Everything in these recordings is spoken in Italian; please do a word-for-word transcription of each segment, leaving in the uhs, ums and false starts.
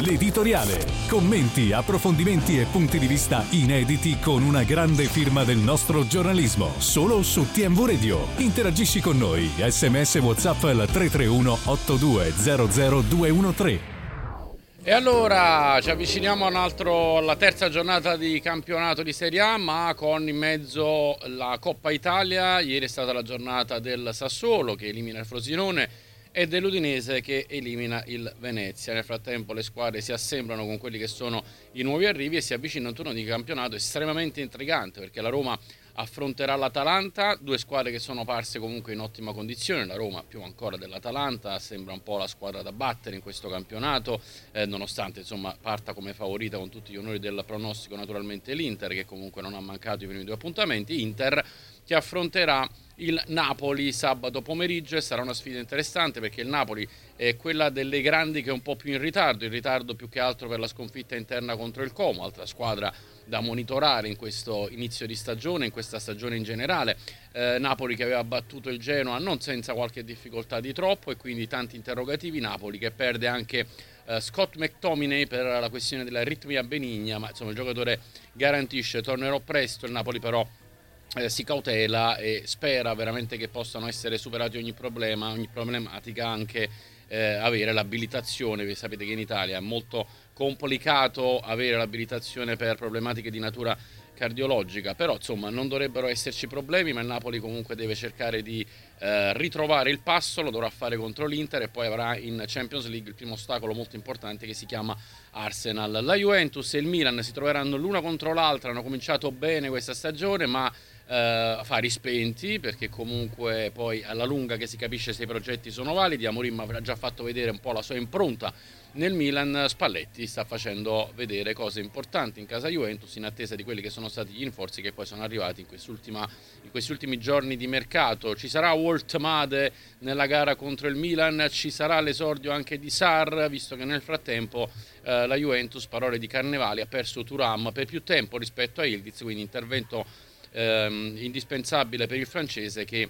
l'editoriale. Commenti, approfondimenti e punti di vista inediti con una grande firma del nostro giornalismo. Solo su T M V Radio. Interagisci con noi. Sms WhatsApp al tre tre uno otto due zero zero due uno tre. E allora ci avviciniamo a un altro, alla terza giornata di campionato di Serie A, ma con in mezzo la Coppa Italia. Ieri è stata la giornata del Sassuolo che elimina il Frosinone e dell'Udinese che elimina il Venezia. Nel frattempo le squadre si assemblano con quelli che sono i nuovi arrivi e si avvicina a un turno di campionato estremamente intrigante, perché la Roma affronterà l'Atalanta, due squadre che sono parse comunque in ottima condizione. La Roma più ancora dell'Atalanta sembra un po' la squadra da battere in questo campionato, eh, nonostante insomma parta come favorita con tutti gli onori del pronostico naturalmente l'Inter, che comunque non ha mancato i primi due appuntamenti. Inter che affronterà il Napoli sabato pomeriggio e sarà una sfida interessante, perché il Napoli è quella delle grandi che è un po' più in ritardo, in ritardo più che altro per la sconfitta interna contro il Como, altra squadra da monitorare in questo inizio di stagione, in questa stagione in generale. eh, Napoli che aveva battuto il Genoa non senza qualche difficoltà di troppo e quindi tanti interrogativi. Napoli che perde anche eh, Scott McTominay per la questione della ritmia benigna, ma insomma il giocatore garantisce tornerò presto. Il Napoli però Eh, si cautela e spera veramente che possano essere superati ogni problema, ogni problematica, anche eh, avere l'abilitazione. Vi sapete che in Italia è molto complicato avere l'abilitazione per problematiche di natura cardiologica, però insomma non dovrebbero esserci problemi, ma il Napoli comunque deve cercare di eh, ritrovare il passo, lo dovrà fare contro l'Inter e poi avrà in Champions League il primo ostacolo molto importante che si chiama Arsenal. La Juventus e il Milan si troveranno l'una contro l'altra, hanno cominciato bene questa stagione ma Uh, fari spenti, perché comunque poi alla lunga che si capisce se i progetti sono validi. Amorim avrà già fatto vedere un po' la sua impronta nel Milan. Spalletti sta facendo vedere cose importanti in casa Juventus, in attesa di quelli che sono stati gli rinforzi che poi sono arrivati in, quest'ultima, in questi ultimi giorni di mercato. Ci sarà Walt Made nella gara contro il Milan, ci sarà l'esordio anche di Sarr, visto che nel frattempo uh, la Juventus, parole di Carnevali, ha perso Thuram per più tempo rispetto a Ildiz, quindi intervento Ehm, indispensabile per il francese che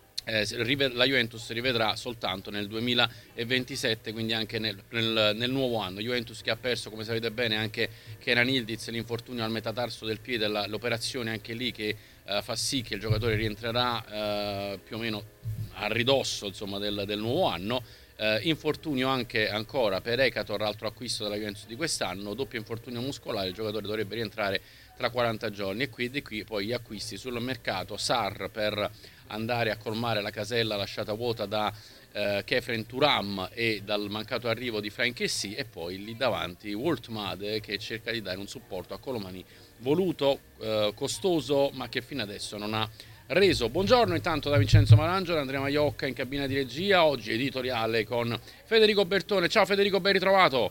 eh, la Juventus rivedrà soltanto nel duemilaventisette, quindi anche nel, nel, nel nuovo anno. Juventus che ha perso, come sapete bene, anche Kenan Ildiz, l'infortunio al metatarso del piede, la, l'operazione anche lì che eh, fa sì che il giocatore rientrerà eh, più o meno a ridosso insomma, del, del nuovo anno. Uh, infortunio anche ancora per Ekator, altro acquisto della Juventus di quest'anno, doppio infortunio muscolare, il giocatore dovrebbe rientrare tra quaranta giorni. E qui, di qui poi gli acquisti sul mercato: Sarr per andare a colmare la casella lasciata vuota da uh, Kefren Thuram e dal mancato arrivo di Frank Kessie, e poi lì davanti Walt Made che cerca di dare un supporto a Colomani voluto, uh, costoso, ma che fino adesso non ha reso. Buongiorno intanto da Vincenzo Marangio, da Andrea Maiocca in cabina di regia. Oggi editoriale con Federico Bertone. Ciao Federico, ben ritrovato.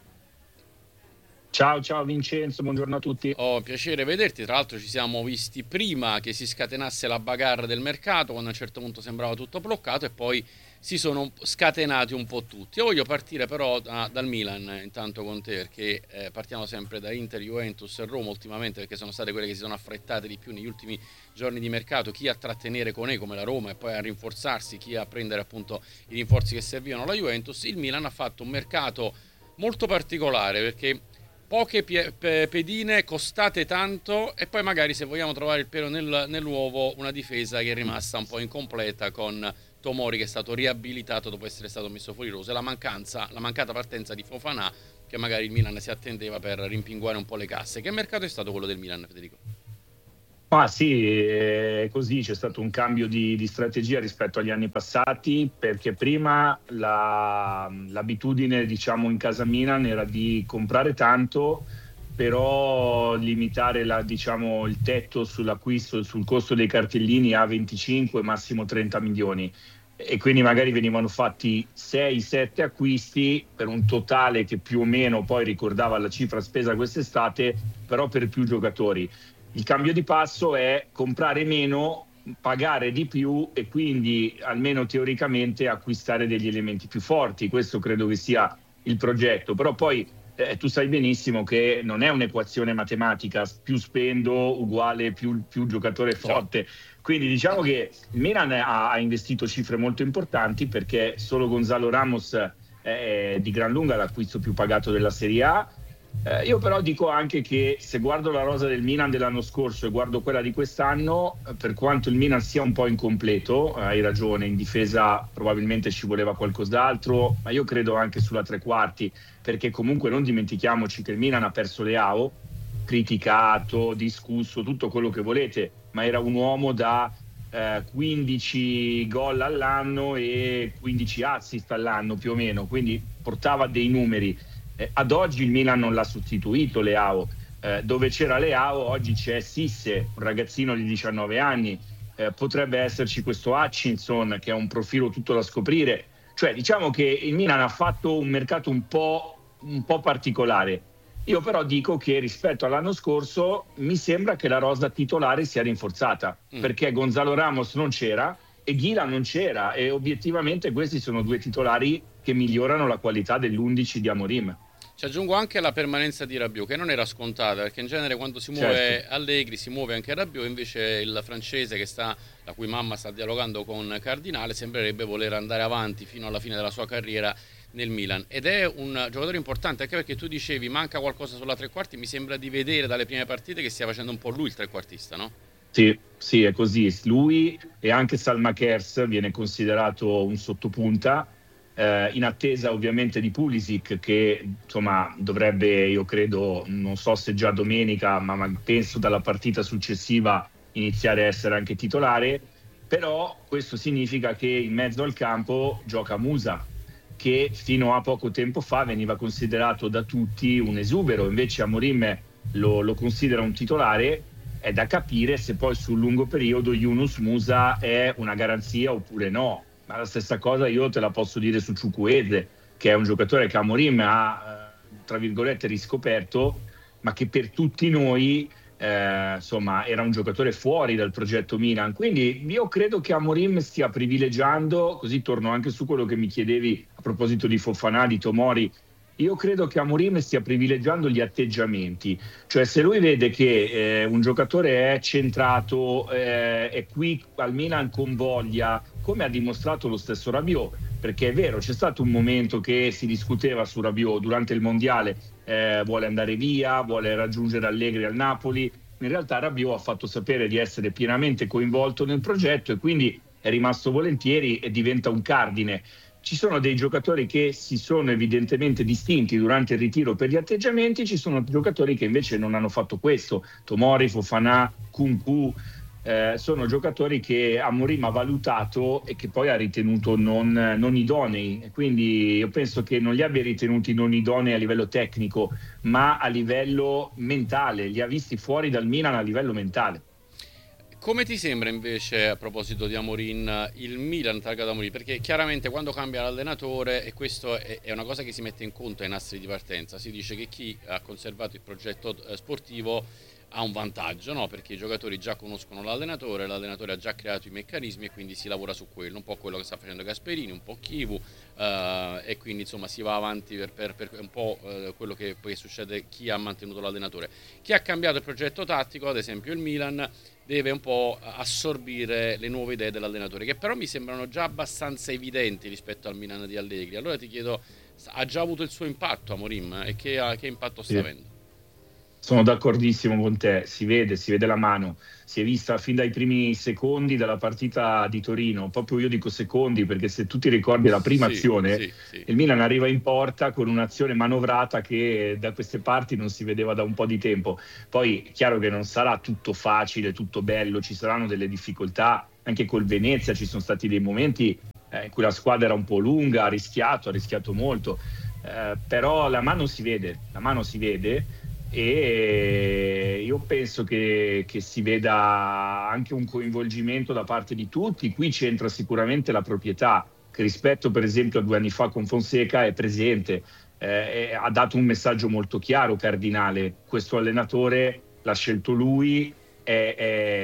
Ciao, ciao Vincenzo, buongiorno a tutti. Oh, piacere vederti. Tra l'altro ci siamo visti prima che si scatenasse la bagarre del mercato, quando a un certo punto sembrava tutto bloccato e poi si sono scatenati un po' tutti. Io voglio partire però da, dal Milan intanto con te, perché eh, partiamo sempre da Inter, Juventus e Roma ultimamente, perché sono state quelle che si sono affrettate di più negli ultimi giorni di mercato, chi a trattenere Koné come la Roma e poi a rinforzarsi, chi a prendere appunto i rinforzi che servivano alla Juventus. Il Milan ha fatto un mercato molto particolare, perché poche pie- pe- pedine costate tanto e poi magari, se vogliamo trovare il pelo nel, nell'uovo, una difesa che è rimasta un po' incompleta con Tomori che è stato riabilitato dopo essere stato messo fuori rosa, e la mancanza, la mancata partenza di Fofana che magari il Milan si attendeva per rimpinguare un po' le casse. Che mercato è stato quello del Milan, Federico? Ah sì, è così, c'è stato un cambio di, di strategia rispetto agli anni passati, perché prima la, l'abitudine diciamo in casa Milan era di comprare tanto, però limitare la, diciamo, il tetto sull'acquisto, sul costo dei cartellini a venticinque, massimo trenta milioni. E quindi magari venivano fatti sei sette acquisti per un totale che più o meno poi ricordava la cifra spesa quest'estate, però per più giocatori. Il cambio di passo è comprare meno, pagare di più e quindi almeno teoricamente acquistare degli elementi più forti. Questo credo che sia il progetto, però poi eh, tu sai benissimo che non è un'equazione matematica, più spendo uguale più, più giocatore forte. Quindi diciamo che il Milan ha, ha investito cifre molto importanti, perché solo Gonzalo Ramos è di gran lunga l'acquisto più pagato della Serie A. Eh, io però dico anche che se guardo la rosa del Milan dell'anno scorso e guardo quella di quest'anno, eh, per quanto il Milan sia un po' incompleto, eh, hai ragione, in difesa probabilmente ci voleva qualcos'altro, ma io credo anche sulla tre quarti, perché comunque non dimentichiamoci che il Milan ha perso Leao, criticato, discusso, tutto quello che volete, ma era un uomo da eh, quindici gol all'anno e quindici assist all'anno più o meno, quindi portava dei numeri. Eh, ad oggi il Milan non l'ha sostituito Leao, eh, dove c'era Leao oggi c'è Sisse, un ragazzino di diciannove anni, eh, potrebbe esserci questo Hutchinson che è un profilo tutto da scoprire, cioè diciamo che il Milan ha fatto un mercato un po', un po' particolare. Io però dico che rispetto all'anno scorso mi sembra che la rosa titolare sia rinforzata, mm. perché Gonzalo Ramos non c'era e Ghila non c'era, e obiettivamente questi sono due titolari che migliorano la qualità dell'undici di Amorim. Ci aggiungo anche la permanenza di Rabiot, che non era scontata, perché in genere quando si muove certo. Allegri si muove anche Rabiot, invece il francese che sta, la cui mamma sta dialogando con Cardinale, sembrerebbe voler andare avanti fino alla fine della sua carriera nel Milan, ed è un giocatore importante anche perché tu dicevi manca qualcosa sulla tre quarti, mi sembra di vedere dalle prime partite che stia facendo un po' lui il trequartista, no? Sì, sì, è così, lui e anche Salma Kers viene considerato un sottopunta, eh, in attesa ovviamente di Pulisic che insomma dovrebbe, io credo, non so se già domenica, ma, ma penso dalla partita successiva iniziare a essere anche titolare, però questo significa che in mezzo al campo gioca Musa, che fino a poco tempo fa veniva considerato da tutti un esubero, invece Amorim lo, lo considera un titolare. È da capire se poi sul lungo periodo Yunus Musa è una garanzia oppure no, ma la stessa cosa io te la posso dire su Chukwueze, che è un giocatore che Amorim ha tra virgolette riscoperto, ma che per tutti noi eh, insomma era un giocatore fuori dal progetto Milan. Quindi io credo che Amorim stia privilegiando, così torno anche su quello che mi chiedevi a proposito di Fofana, di Tomori, io credo che Amorim stia privilegiando gli atteggiamenti, cioè se lui vede che eh, un giocatore è centrato, eh, è qui al Milan con voglia, come ha dimostrato lo stesso Rabiot, perché è vero, c'è stato un momento che si discuteva su Rabiot durante il mondiale, eh, vuole andare via, vuole raggiungere Allegri al Napoli, in realtà Rabiot ha fatto sapere di essere pienamente coinvolto nel progetto e quindi è rimasto volentieri e diventa un cardine. Ci sono dei giocatori che si sono evidentemente distinti durante il ritiro per gli atteggiamenti, ci sono giocatori che invece non hanno fatto questo. Tomori, Fofana, Kunku, eh, sono giocatori che Amorim ha valutato e che poi ha ritenuto non, non idonei. E quindi io penso che non li abbia ritenuti non idonei a livello tecnico, ma a livello mentale. Li ha visti fuori dal Milan a livello mentale. Come ti sembra invece, a proposito di Amorim, il Milan targato Amorim? Perché chiaramente quando cambia l'allenatore, e questo è una cosa che si mette in conto ai nastri di partenza, si dice che chi ha conservato il progetto sportivo ha un vantaggio, no? Perché i giocatori già conoscono l'allenatore, l'allenatore ha già creato i meccanismi e quindi si lavora su quello, un po' quello che sta facendo Gasperini, un po' Chivu, eh, e quindi insomma si va avanti per, per, per un po' eh, quello che poi succede chi ha mantenuto l'allenatore. Chi ha cambiato il progetto tattico, ad esempio il Milan, deve un po' assorbire le nuove idee dell'allenatore, che però mi sembrano già abbastanza evidenti rispetto al Milan di Allegri. Allora ti chiedo, ha già avuto il suo impatto Amorim e che, che impatto sta sì. avendo? Sono d'accordissimo con te, si vede, si vede la mano, si è vista fin dai primi secondi della partita di Torino, proprio io dico secondi perché se tu ti ricordi la prima sì, azione, sì, sì. il Milan arriva in porta con un'azione manovrata che da queste parti non si vedeva da un po' di tempo. Poi è chiaro che non sarà tutto facile, tutto bello, ci saranno delle difficoltà, anche col Venezia ci sono stati dei momenti eh, in cui la squadra era un po' lunga, ha rischiato, ha rischiato molto, eh, però la mano si vede, la mano si vede. E io penso che, che si veda anche un coinvolgimento da parte di tutti. Qui c'entra sicuramente la proprietà, che rispetto per esempio a due anni fa con Fonseca è presente, eh, ha dato un messaggio molto chiaro, Cardinale: questo allenatore l'ha scelto lui e,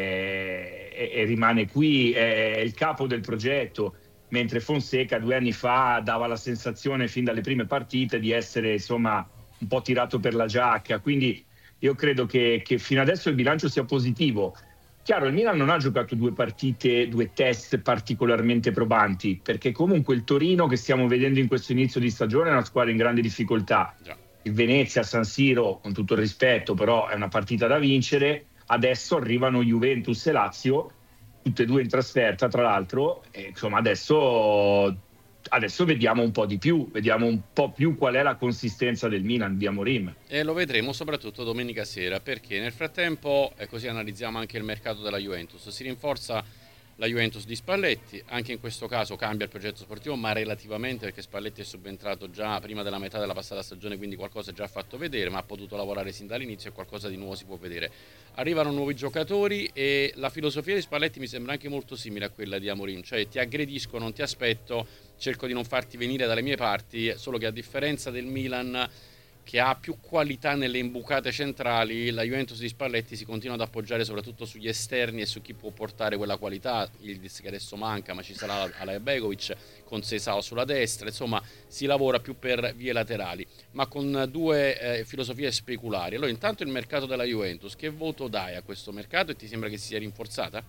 e, e rimane qui, è, è il capo del progetto, mentre Fonseca due anni fa dava la sensazione fin dalle prime partite di essere insomma un po' tirato per la giacca. Quindi io credo che, che fino adesso il bilancio sia positivo. Chiaro, il Milan non ha giocato due partite, due test particolarmente probanti, perché comunque il Torino che stiamo vedendo in questo inizio di stagione è una squadra in grande difficoltà. Già. Il Venezia, San Siro, con tutto il rispetto, però è una partita da vincere. Adesso arrivano Juventus e Lazio, tutte e due in trasferta tra l'altro, e insomma adesso, adesso vediamo un po' di più, vediamo un po' più qual è la consistenza del Milan di Amorim. E lo vedremo soprattutto domenica sera, perché nel frattempo, e così analizziamo anche il mercato della Juventus, si rinforza la Juventus di Spalletti, anche in questo caso cambia il progetto sportivo, ma relativamente, perché Spalletti è subentrato già prima della metà della passata stagione, quindi qualcosa già ha fatto vedere, ma ha potuto lavorare sin dall'inizio e qualcosa di nuovo si può vedere. Arrivano nuovi giocatori e la filosofia di Spalletti mi sembra anche molto simile a quella di Amorim, cioè ti aggredisco, non ti aspetto, cerco di non farti venire dalle mie parti, solo che a differenza del Milan, che ha più qualità nelle imbucate centrali, la Juventus di Spalletti si continua ad appoggiare soprattutto sugli esterni e su chi può portare quella qualità. Ildiz che adesso manca, ma ci sarà Alaibegovic con Seisao sulla destra, insomma si lavora più per vie laterali, ma con due eh, filosofie speculari. Allora intanto il mercato della Juventus, che voto dai a questo mercato e ti sembra che si sia rinforzata?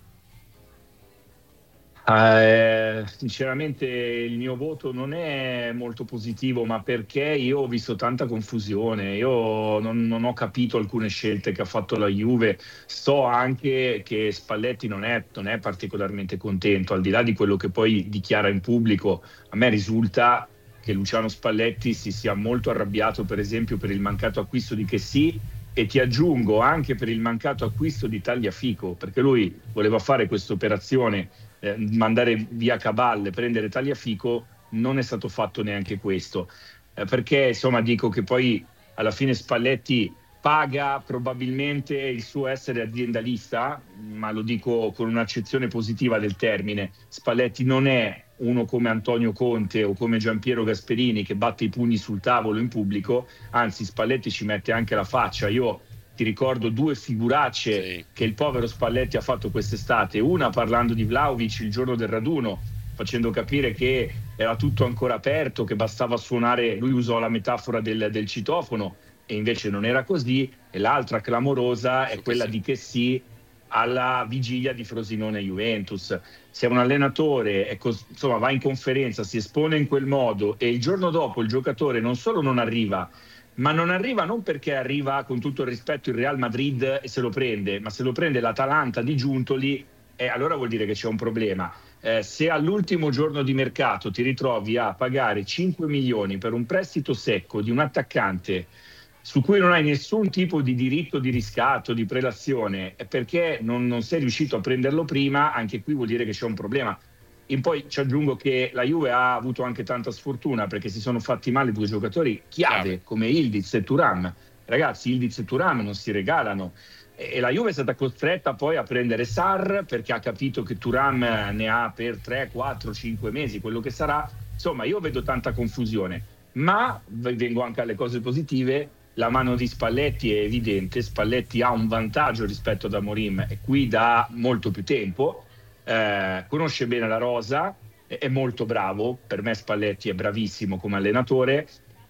Eh, sinceramente il mio voto non è molto positivo, ma perché io ho visto tanta confusione, io non, non ho capito alcune scelte che ha fatto la Juve. So anche che Spalletti non è, non è particolarmente contento, al di là di quello che poi dichiara in pubblico. A me risulta che Luciano Spalletti si sia molto arrabbiato, per esempio, per il mancato acquisto di Chessy, e ti aggiungo anche per il mancato acquisto di Tagliafico, perché lui voleva fare questa operazione, eh, mandare via Cabal, prendere Tagliafico. Non è stato fatto neanche questo, eh, perché insomma dico che poi alla fine Spalletti paga probabilmente il suo essere aziendalista, ma lo dico con un'accezione positiva del termine. Spalletti non è uno come Antonio Conte o come Giampiero Gasperini che batte i pugni sul tavolo in pubblico, anzi Spalletti ci mette anche la faccia. Io ti ricordo due figuracce sì. che il povero Spalletti ha fatto quest'estate, una parlando di Vlahovic il giorno del raduno, facendo capire che era tutto ancora aperto, che bastava suonare, lui usò la metafora del, del citofono, e invece non era così. E l'altra clamorosa è quella di Chessy alla vigilia di Frosinone-Juventus. Se un allenatore è cos- insomma, va in conferenza, si espone in quel modo e il giorno dopo il giocatore non solo non arriva, ma non arriva non perché arriva con tutto il rispetto il Real Madrid e se lo prende, ma se lo prende l'Atalanta di Giuntoli, eh, allora vuol dire che c'è un problema. Eh, se all'ultimo giorno di mercato ti ritrovi a pagare cinque milioni per un prestito secco di un attaccante su cui non hai nessun tipo di diritto di riscatto, di prelazione, è perché non, non sei riuscito a prenderlo prima, anche qui vuol dire che c'è un problema. E poi ci aggiungo che la Juve ha avuto anche tanta sfortuna, perché si sono fatti male due giocatori chiave, chiave. come Ildiz e Thuram. Ragazzi, Ildiz e Thuram non si regalano. E la Juve è stata costretta poi a prendere Sarr, perché ha capito che Thuram ne ha per tre, quattro, cinque mesi, quello che sarà. Insomma, io vedo tanta confusione. Ma vengo anche alle cose positive. La mano di Spalletti è evidente, Spalletti ha un vantaggio rispetto ad Amorim e qui da molto più tempo, eh, conosce bene la rosa, è, è molto bravo, per me Spalletti è bravissimo come allenatore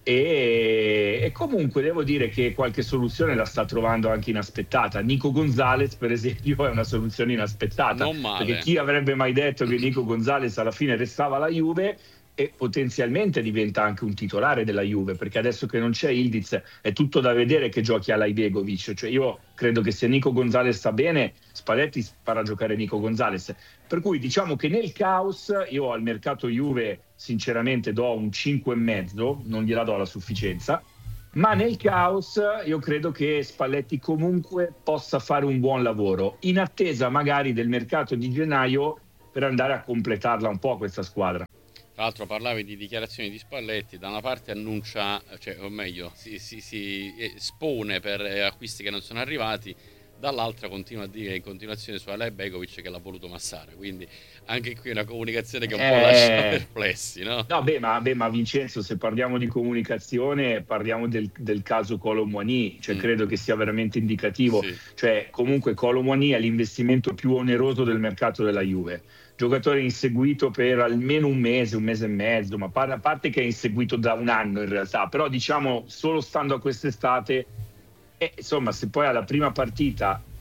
e, e comunque devo dire che qualche soluzione la sta trovando anche inaspettata. Nico Gonzalez per esempio è una soluzione inaspettata, non male. Perché chi avrebbe mai detto che Nico Gonzalez alla fine restava alla Juve e potenzialmente diventa anche un titolare della Juve, perché adesso che non c'è Ildiz è tutto da vedere che giochi a Alaibegovic. Cioè io credo che se Nico Gonzalez sta bene, Spalletti farà giocare Nico Gonzalez, per cui diciamo che nel caos io al mercato Juve sinceramente do un cinque e mezzo, non gliela do la sufficienza, ma nel caos io credo che Spalletti comunque possa fare un buon lavoro, in attesa magari del mercato di gennaio per andare a completarla un po' questa squadra. Tra l'altro parlavi di dichiarazioni di Spalletti, da una parte annuncia, cioè, o meglio, si, si, si espone per acquisti che non sono arrivati, dall'altra continua a dire in continuazione su Alaibegovic che l'ha voluto massare, quindi anche qui una comunicazione che un eh, po' lascia perplessi, no? No, beh ma, beh, ma Vincenzo, se parliamo di comunicazione parliamo del, del caso Kolo Muani, cioè mm. credo che sia veramente indicativo, sì. Cioè comunque Kolo Muani è l'investimento più oneroso del mercato della Juve, giocatore inseguito per almeno un mese, un mese e mezzo, ma a parte che è inseguito da un anno in realtà, però diciamo solo stando a quest'estate, eh, insomma se poi alla prima partita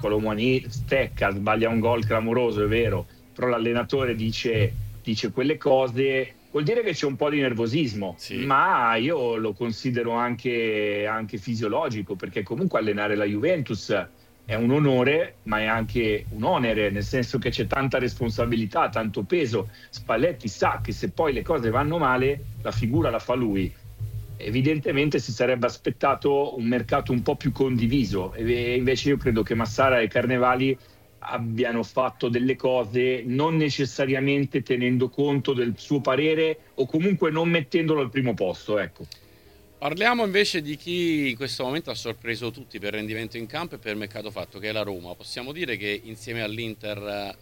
Colomani stecca, sbaglia un gol clamoroso, è vero, però l'allenatore dice, dice quelle cose, vuol dire che c'è un po' di nervosismo, sì. Ma io lo considero anche, anche fisiologico, perché comunque allenare la Juventus è un onore, ma è anche un onere, nel senso che c'è tanta responsabilità, tanto peso. Spalletti sa che se poi le cose vanno male, la figura la fa lui. Evidentemente si sarebbe aspettato un mercato un po' più condiviso, e invece io credo che Massara e Carnevali abbiano fatto delle cose non necessariamente tenendo conto del suo parere, o comunque non mettendolo al primo posto, ecco. Parliamo invece di chi in questo momento ha sorpreso tutti per rendimento in campo e per mercato fatto, che è la Roma. Possiamo dire che insieme all'Inter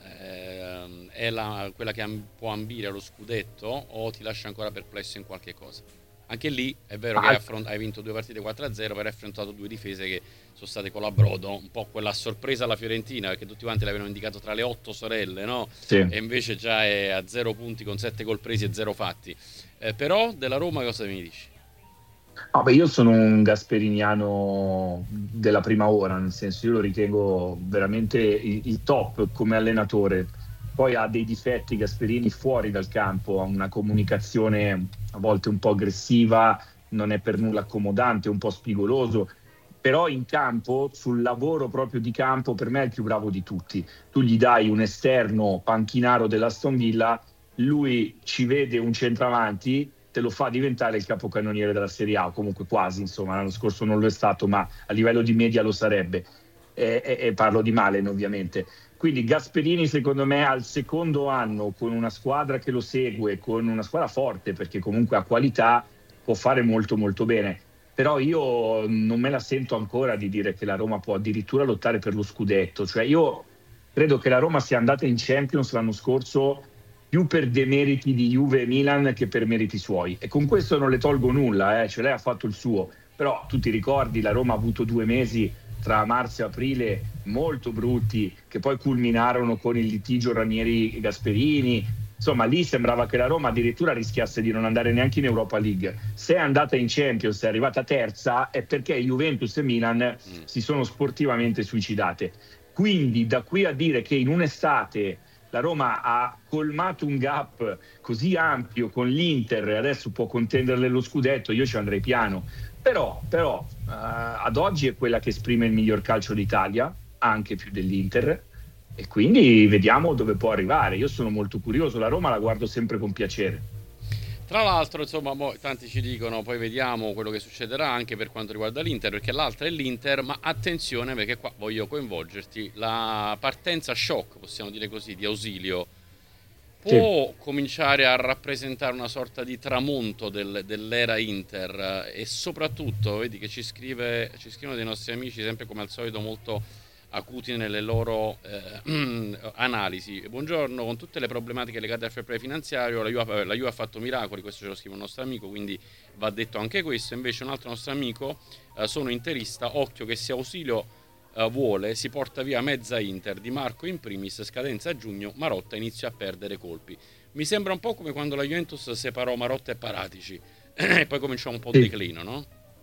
eh, è la, quella che può ambire allo scudetto, o ti lascia ancora perplesso in qualche cosa? Anche lì è vero ah. che hai, affront- hai vinto due partite quattro a zero, però hai affrontato due difese che sono state colabrodo, un po' quella sorpresa alla Fiorentina, perché tutti quanti l'avevano indicato tra le otto sorelle, no? Sì. E invece già è a zero punti con sette gol presi e zero fatti. Eh, però della Roma cosa mi dici? Ah, beh, io sono un gasperiniano della prima ora, nel senso, io lo ritengo veramente il, il top come allenatore. Poi ha dei difetti Gasperini fuori dal campo, ha una comunicazione a volte un po' aggressiva, non è per nulla accomodante, un po' spigoloso, però in campo, sul lavoro proprio di campo, per me è il più bravo di tutti. Tu gli dai un esterno panchinaro dell'Aston Villa, lui ci vede un centravanti, te lo fa diventare il capocannoniere della Serie A, o comunque quasi, insomma, l'anno scorso non lo è stato, ma a livello di media lo sarebbe, e, e, e parlo di Malen ovviamente. Quindi Gasperini secondo me al secondo anno, con una squadra che lo segue, con una squadra forte, perché comunque ha qualità, può fare molto molto bene. Però io non me la sento ancora di dire che la Roma può addirittura lottare per lo scudetto. Cioè io credo che la Roma sia andata in Champions l'anno scorso più per demeriti di Juve e Milan che per meriti suoi, e con questo non le tolgo nulla, eh. Cioè lei ha fatto il suo, però tu ti ricordi, la Roma ha avuto due mesi tra marzo e aprile molto brutti, che poi culminarono con il litigio Ranieri-Gasperini. Insomma, lì sembrava che la Roma addirittura rischiasse di non andare neanche in Europa League. Se è andata in Champions, è arrivata terza, è perché Juventus e Milan mm. si sono sportivamente suicidate. Quindi da qui a dire che in un'estate la Roma ha colmato un gap così ampio con l'Inter e adesso può contenderle lo scudetto, io ci andrei piano. Però, però uh, ad oggi è quella che esprime il miglior calcio d'Italia, anche più dell'Inter, e quindi vediamo dove può arrivare. Io sono molto curioso, la Roma la guardo sempre con piacere. Tra l'altro, insomma, mo, tanti ci dicono, poi vediamo quello che succederà anche per quanto riguarda l'Inter, perché l'altra è l'Inter, ma attenzione, perché qua voglio coinvolgerti, la partenza shock, possiamo dire così, di Ausilio, può sì. cominciare a rappresentare una sorta di tramonto del, dell'era Inter, e soprattutto, vedi che ci scrive, ci scrivono dei nostri amici, sempre come al solito molto acuti nelle loro eh, analisi. Buongiorno, con tutte le problematiche legate al fair play finanziario, la Juve, la Juve ha fatto miracoli, questo ce lo scrive un nostro amico, quindi va detto anche questo. Invece un altro nostro amico, eh, sono interista, occhio che se Ausilio eh, vuole si porta via mezza Inter, Di Marco in primis, scadenza a giugno, Marotta inizia a perdere colpi. Mi sembra un po' come quando la Juventus separò Marotta e Paratici e poi cominciò un po' il declino, no?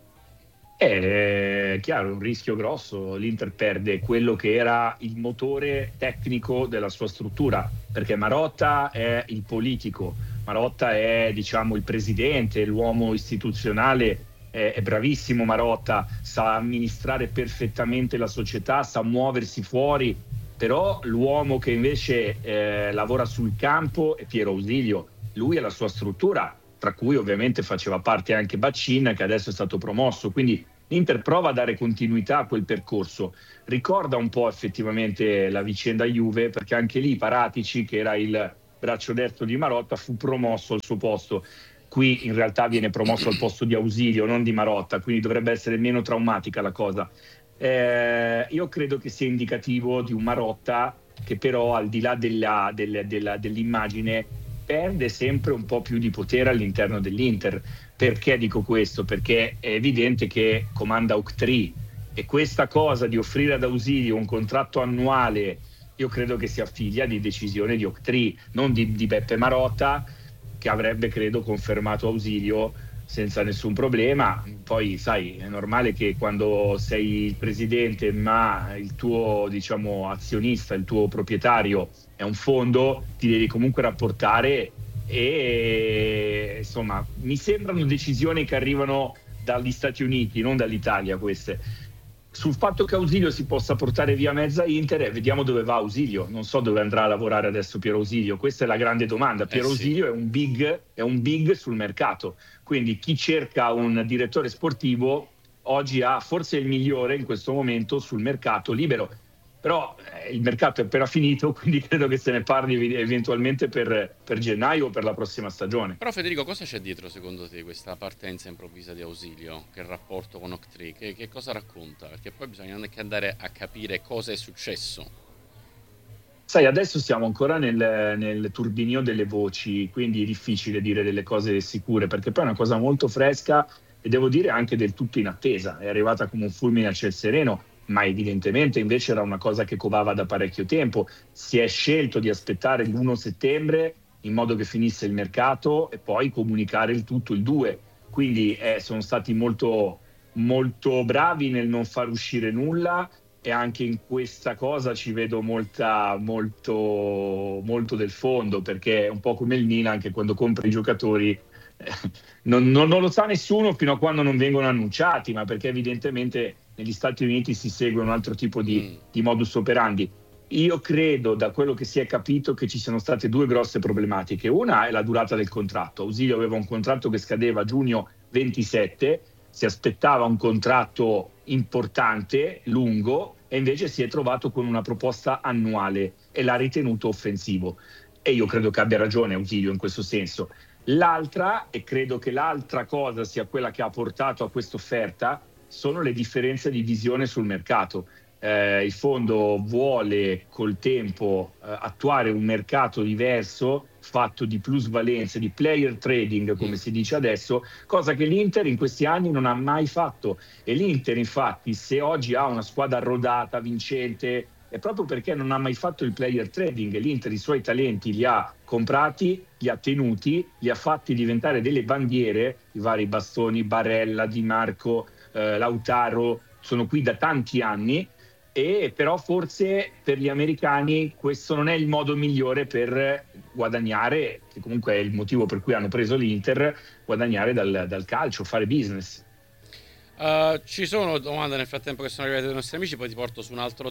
È chiaro, è un rischio grosso. L'Inter perde quello che era il motore tecnico della sua struttura, perché Marotta è il politico, Marotta è, diciamo, il presidente, l'uomo istituzionale, è, è bravissimo Marotta, sa amministrare perfettamente la società, sa muoversi fuori, però l'uomo che invece eh, lavora sul campo è Piero Ausilio. Lui è la sua struttura, tra cui ovviamente faceva parte anche Baccin, che adesso è stato promosso, quindi l'Inter prova a dare continuità a quel percorso. Ricorda un po' effettivamente la vicenda Juve, perché anche lì Paratici, che era il braccio destro di Marotta, fu promosso al suo posto. Qui in realtà viene promosso al posto di Ausilio, non di Marotta, quindi dovrebbe essere meno traumatica la cosa. Eh, io credo che sia indicativo di un Marotta che però, al di là della, della, della, dell'immagine, perde sempre un po' più di potere all'interno dell'Inter. Perché dico questo? Perché è evidente che comanda Octree, e questa cosa di offrire ad Ausilio un contratto annuale, io credo che sia figlia di decisione di Octree, non di, di Beppe Marotta, che avrebbe, credo, confermato Ausilio senza nessun problema. Poi sai, è normale che quando sei il presidente ma il tuo, diciamo, azionista, il tuo proprietario è un fondo, ti devi comunque rapportare, e insomma mi sembrano decisioni che arrivano dagli Stati Uniti, non dall'Italia queste. Sul fatto che Ausilio si possa portare via mezza Inter, eh, vediamo dove va Ausilio. Non so dove andrà a lavorare adesso Piero Ausilio, questa è la grande domanda. Piero eh sì. Ausilio è un big, è un big sul mercato, quindi chi cerca un direttore sportivo oggi ha forse il migliore in questo momento sul mercato libero. Però eh, il mercato è appena finito, quindi credo che se ne parli eventualmente per, per gennaio o per la prossima stagione. Però Federico, cosa c'è dietro secondo te questa partenza improvvisa di Ausilio? Che rapporto con Octree? Che, che cosa racconta? Perché poi bisogna anche andare a capire cosa è successo. Sai, adesso siamo ancora nel, nel turbinio delle voci, quindi è difficile dire delle cose sicure, perché poi è una cosa molto fresca e devo dire anche del tutto in attesa. È arrivata come un fulmine a ciel sereno, ma evidentemente invece era una cosa che covava da parecchio tempo. Si è scelto di aspettare il primo settembre in modo che finisse il mercato e poi comunicare il tutto il due. Quindi eh, sono stati molto, molto bravi nel non far uscire nulla, e anche in questa cosa ci vedo molta, molto, molto del fondo, perché è un po' come il Milan che quando compra i giocatori eh, non, non, non lo sa nessuno fino a quando non vengono annunciati, ma perché evidentemente negli Stati Uniti si segue un altro tipo di, mm. di modus operandi. Io credo, da quello che si è capito, che ci siano state due grosse problematiche. Una è la durata del contratto. Ausilio aveva un contratto che scadeva a giugno ventisette, si aspettava un contratto importante, lungo, e invece si è trovato con una proposta annuale e l'ha ritenuto offensivo. E io credo che abbia ragione Ausilio in questo senso. L'altra, e credo che l'altra cosa sia quella che ha portato a questa offerta, sono le differenze di visione sul mercato. Eh, il fondo vuole col tempo eh, attuare un mercato diverso, fatto di plusvalenze, di player trading, come si dice adesso, cosa che l'Inter in questi anni non ha mai fatto. E l'Inter, infatti, se oggi ha una squadra rodata, vincente, è proprio perché non ha mai fatto il player trading. L'Inter i suoi talenti li ha comprati, li ha tenuti, li ha fatti diventare delle bandiere, i vari Bastoni, Barella, Di Marco, eh, Lautaro, sono qui da tanti anni. E però forse per gli americani questo non è il modo migliore per guadagnare, che comunque è il motivo per cui hanno preso l'Inter, guadagnare dal, dal calcio, fare business. Uh, ci sono domande nel frattempo che sono arrivate dai nostri amici, poi ti porto su un altro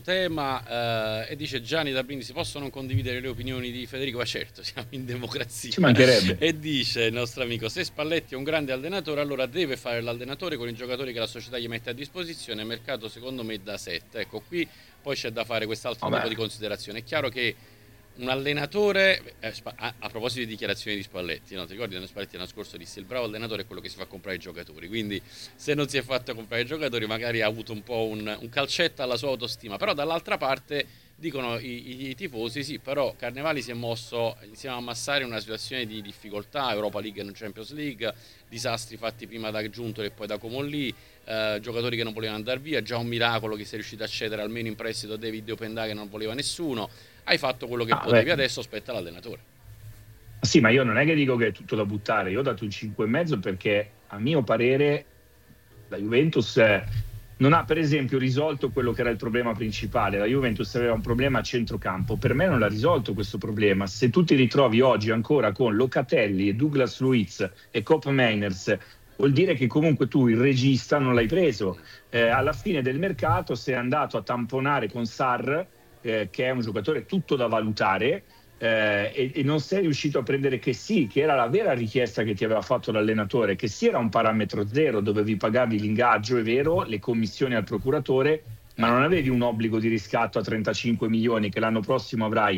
tema. Uh, e dice Gianni da Brindisi: posso non condividere le opinioni di Federico? Ma certo, siamo in democrazia. Ci mancherebbe. E dice il nostro amico: se Spalletti è un grande allenatore, allora deve fare l'allenatore con i giocatori che la società gli mette a disposizione. Il mercato secondo me da sette. Ecco, qui poi c'è da fare quest'altro Vabbè. tipo di considerazione. È chiaro che un allenatore, eh, a, a proposito di dichiarazioni di Spalletti, no? Ti ricordi che Spalletti l'anno scorso disse: il bravo allenatore è quello che si fa comprare i giocatori. Quindi se non si è fatto comprare i giocatori, magari ha avuto un po' un, un calcetto alla sua autostima. Però dall'altra parte dicono i, i, i tifosi: sì, però Carnevali si è mosso insieme a Massari in una situazione di difficoltà, Europa League e non Champions League, disastri fatti prima da Giuntoli e poi da Comolli, eh, giocatori che non volevano andare via, già un miracolo che sei riuscito a cedere almeno in prestito David Openda che non voleva nessuno. Hai fatto quello che ah, potevi, beh. Adesso aspetta l'allenatore. Sì, ma io non è che dico che è tutto da buttare. Io ho dato un cinque e mezzo perché, a mio parere, la Juventus non ha, per esempio, risolto quello che era il problema principale. La Juventus aveva un problema a centrocampo. Per me non l'ha risolto questo problema. Se tu ti ritrovi oggi ancora con Locatelli, Douglas Luiz e Kopp Meiners, vuol dire che comunque tu il regista non l'hai preso. Eh, alla fine del mercato sei andato a tamponare con Sarr, Eh, che è un giocatore tutto da valutare, eh, e, e non sei riuscito a prendere che sì, che era la vera richiesta che ti aveva fatto l'allenatore, che sì era un parametro zero, dovevi pagargli l'ingaggio, è vero, le commissioni al procuratore, ma non avevi un obbligo di riscatto a trentacinque milioni che l'anno prossimo avrai.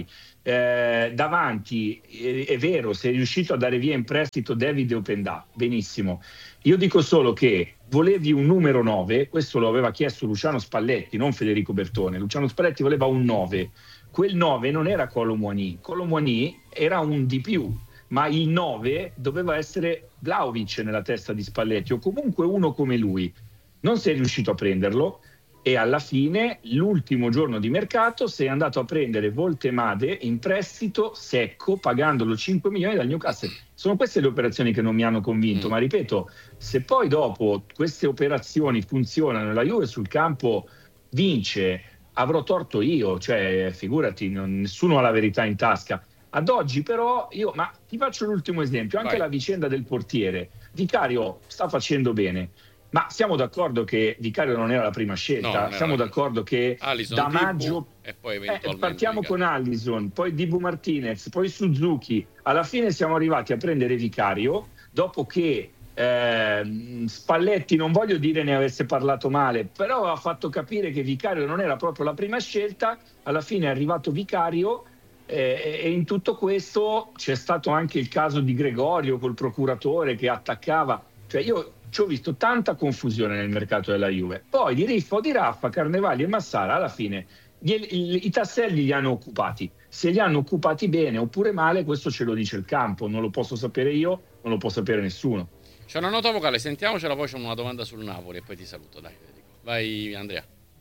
Eh, davanti, è, è vero, sei riuscito a dare via in prestito David Openda, benissimo. Io dico solo che volevi un numero nove, questo lo aveva chiesto Luciano Spalletti, non Federico Bertone. Luciano Spalletti voleva un nove, quel nove non era Kolo Muani, Kolo Muani era un di più, ma il nove doveva essere Vlahovic nella testa di Spalletti, o comunque uno come lui. Non sei riuscito a prenderlo, e alla fine, l'ultimo giorno di mercato, sei andato a prendere Voltemade in prestito secco, pagandolo cinque milioni dal Newcastle. Sono queste le operazioni che non mi hanno convinto, mm. ma ripeto, se poi dopo queste operazioni funzionano e la Juve sul campo vince, avrò torto io, cioè figurati, non, nessuno ha la verità in tasca. Ad oggi però, io, ma ti faccio l'ultimo esempio, anche Vai. La vicenda del portiere. Vicario sta facendo bene, ma siamo d'accordo che Vicario non era la prima scelta, no, siamo d'accordo che Alisson, da maggio e poi eventualmente eh, partiamo Vicario. con Alisson, poi Dibu Martinez, poi Suzuki, alla fine siamo arrivati a prendere Vicario dopo che eh, Spalletti, non voglio dire ne avesse parlato male, però ha fatto capire che Vicario non era proprio la prima scelta. Alla fine è arrivato Vicario eh, e in tutto questo c'è stato anche il caso di Gregorio col procuratore che attaccava, cioè io ci ho visto tanta confusione nel mercato della Juve. Poi di Riffo, di Raffa, Carnevali e Massara alla fine gli, i, i tasselli li hanno occupati. Se li hanno occupati bene oppure male, questo ce lo dice il campo, non lo posso sapere io, non lo può sapere nessuno. C'è una nota vocale, sentiamocela, poi c'è una domanda sul Napoli e poi ti saluto. Dai, vai Andrea.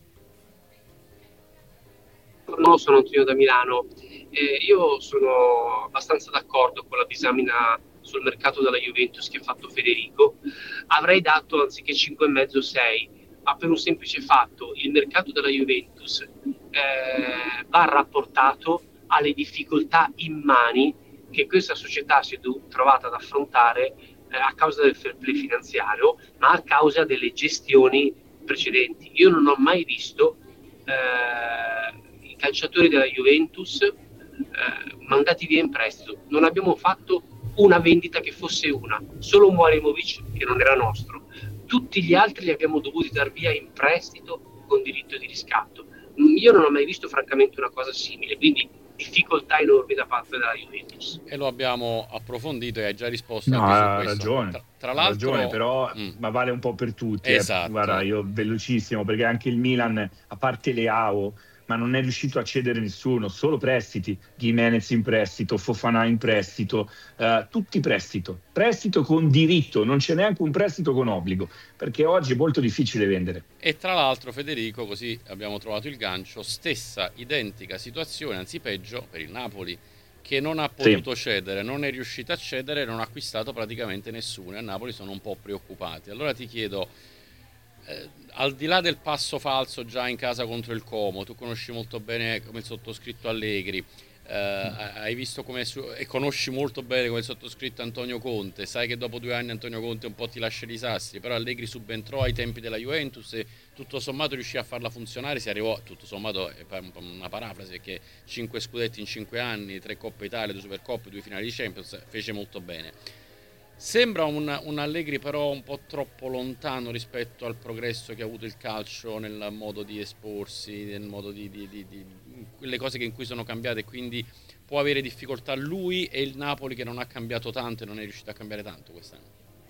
No, sono Antonio da Milano. Eh, io sono abbastanza d'accordo con la disamina sul mercato della Juventus che ha fatto Federico. Avrei dato anziché cinque e mezzo sei, ma per un semplice fatto: il mercato della Juventus eh, va rapportato alle difficoltà immani che questa società si è trovata ad affrontare eh, a causa del fair play finanziario, ma a causa delle gestioni precedenti. Io non ho mai visto eh, i calciatori della Juventus eh, mandati via in prestito. Non abbiamo fatto una vendita che fosse una, solo Muarimovic che non era nostro. Tutti gli altri li abbiamo dovuti dar via in prestito con diritto di riscatto. Io non ho mai visto francamente una cosa simile, quindi difficoltà enormi da parte della Juventus. E lo abbiamo approfondito e hai già risposto no, anche su ha questo. ragione, tra, tra l'altro, ragione, però mm. ma vale un po' per tutti. Esatto. Eh. Guarda, io velocissimo, perché anche il Milan, a parte Leao, ma non è riuscito a cedere nessuno, solo prestiti. Gimenez in prestito, Fofana in prestito, uh, tutti prestito, prestito con diritto, non c'è neanche un prestito con obbligo, perché oggi è molto difficile vendere. E tra l'altro, Federico, così abbiamo trovato il gancio, stessa identica situazione, anzi peggio, per il Napoli, che non ha potuto sì. cedere, non è riuscito a cedere, non ha acquistato praticamente nessuno, e a Napoli sono un po' preoccupati. Allora ti chiedo, Eh, al di là del passo falso già in casa contro il Como, tu conosci molto bene come il sottoscritto Allegri, eh, mm. hai visto come su- e conosci molto bene come il sottoscritto Antonio Conte, sai che dopo due anni Antonio Conte un po' ti lascia i disastri, però Allegri subentrò ai tempi della Juventus e tutto sommato riuscì a farla funzionare, si arrivò, tutto sommato è una parafrasi, che cinque scudetti in cinque anni, tre Coppe Italia, due Supercoppe, due finali di Champions, fece molto bene. Sembra un, un Allegri però un po' troppo lontano rispetto al progresso che ha avuto il calcio nel modo di esporsi, nel modo di, di, di, di le cose che in cui sono cambiate, quindi può avere difficoltà lui e il Napoli che non ha cambiato tanto e non è riuscito a cambiare tanto quest'anno.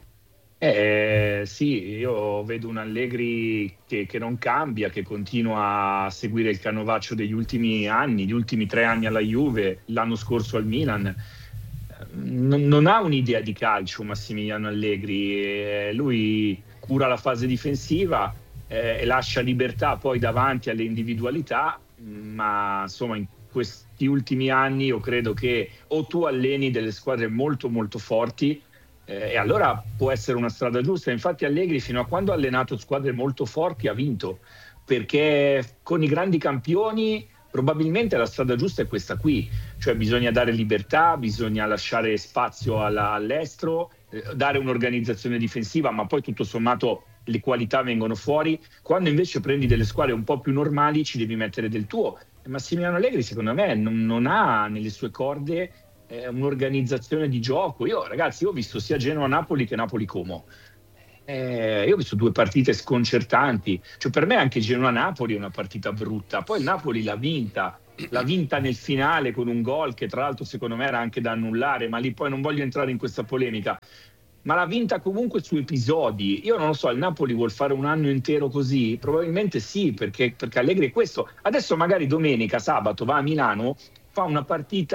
Eh, sì, io vedo un Allegri che, che non cambia, che continua a seguire il canovaccio degli ultimi anni, gli ultimi tre anni alla Juve, l'anno scorso al Milan. Non, non ha un'idea di calcio Massimiliano Allegri, eh, lui cura la fase difensiva eh, e lascia libertà poi davanti alle individualità, ma insomma in questi ultimi anni io credo che o tu alleni delle squadre molto molto forti eh, e allora può essere una strada giusta. Infatti Allegri fino a quando ha allenato squadre molto forti ha vinto, perché con i grandi campioni probabilmente la strada giusta è questa qui, cioè bisogna dare libertà, bisogna lasciare spazio alla, all'estero, eh, dare un'organizzazione difensiva, ma poi tutto sommato le qualità vengono fuori. Quando invece prendi delle squadre un po' più normali ci devi mettere del tuo. E Massimiliano Allegri secondo me non, non ha nelle sue corde eh, un'organizzazione di gioco. Io ragazzi, io ho visto sia Genoa-Napoli che Napoli-Como. Eh, io ho visto due partite sconcertanti, cioè per me anche Genoa-Napoli è una partita brutta, poi il Napoli l'ha vinta l'ha vinta nel finale con un gol che tra l'altro secondo me era anche da annullare, ma lì poi non voglio entrare in questa polemica, ma l'ha vinta comunque su episodi. Io non lo so, il Napoli vuol fare un anno intero così? Probabilmente sì, perché, perché Allegri è questo. Adesso magari domenica, sabato va a Milano, fa una partita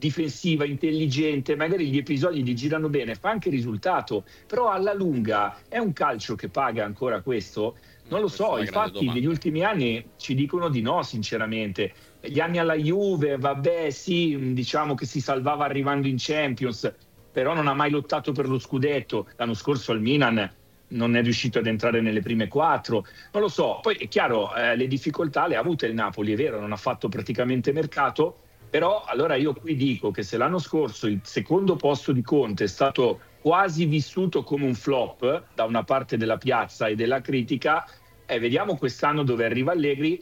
difensiva, intelligente, magari gli episodi gli girano bene, fa anche risultato, però alla lunga è un calcio che paga ancora questo? Non lo so, i fatti negli ultimi anni ci dicono di no, sinceramente. Gli anni alla Juve, vabbè, sì, diciamo che si salvava arrivando in Champions, però non ha mai lottato per lo scudetto. L'anno scorso al Milan non è riuscito ad entrare nelle prime quattro, non lo so. Poi è chiaro, eh, le difficoltà le ha avute il Napoli, è vero, non ha fatto praticamente mercato, però allora io qui dico che se l'anno scorso il secondo posto di Conte è stato quasi vissuto come un flop da una parte della piazza e della critica, eh, vediamo quest'anno dove arriva Allegri,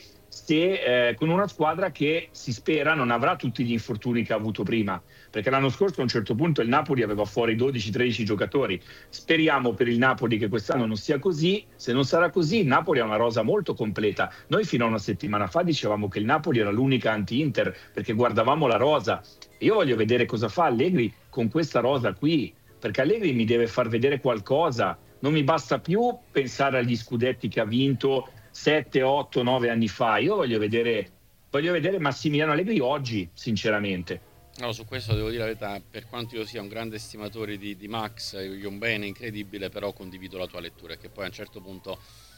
se eh, con una squadra che si spera non avrà tutti gli infortuni che ha avuto prima, perché l'anno scorso a un certo punto il Napoli aveva fuori dodici tredici giocatori. Speriamo per il Napoli che quest'anno non sia così. Se non sarà così, il Napoli ha una rosa molto completa. Noi fino a una settimana fa dicevamo che il Napoli era l'unica anti-Inter perché guardavamo la rosa. Io voglio vedere cosa fa Allegri con questa rosa qui, perché Allegri mi deve far vedere qualcosa. Non mi basta più pensare agli scudetti che ha vinto sette, otto, nove anni fa. Io voglio vedere, voglio vedere Massimiliano Allegri oggi, sinceramente. No, su questo devo dire la verità, per quanto io sia un grande estimatore di, di Max, gli un bene incredibile, però condivido la tua lettura, che poi a un certo punto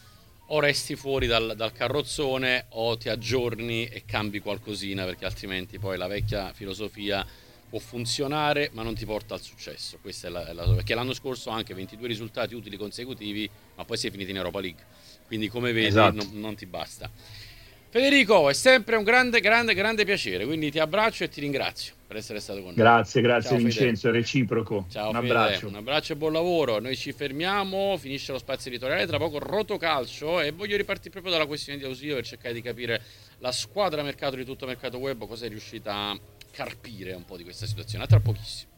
o resti fuori dal, dal carrozzone o ti aggiorni e cambi qualcosina, perché altrimenti poi la vecchia filosofia può funzionare ma non ti porta al successo. Questa è la, è la, perché l'anno scorso anche ventidue risultati utili consecutivi, ma poi si è finiti in Europa League, quindi come vedi esatto. non, non ti basta. Federico, è sempre un grande grande grande piacere, quindi ti abbraccio e ti ringrazio per essere stato con noi. Grazie, grazie. Ciao, Vincenzo, Fede. È reciproco. Ciao, un Fede. abbraccio. Un abbraccio e buon lavoro. Noi ci fermiamo, finisce lo spazio editoriale, tra poco Rotocalcio, e voglio ripartire proprio dalla questione di ausilio per cercare di capire la squadra mercato di Tutto Mercato Web cosa è riuscita a carpire un po' di questa situazione. A tra pochissimo.